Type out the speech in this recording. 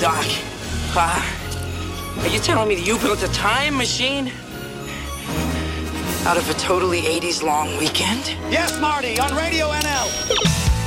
Doc, are you telling me that you built a time machine out of a totally 80s long weekend? Yes, Marty, on Radio NL.